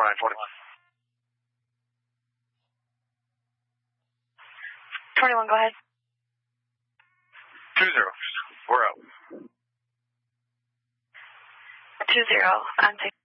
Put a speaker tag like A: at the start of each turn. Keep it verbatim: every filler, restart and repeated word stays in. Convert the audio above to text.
A: nine twenty.
B: twenty-one, go ahead.
A: Two zero. We're out.
B: Two zero. I'm taking.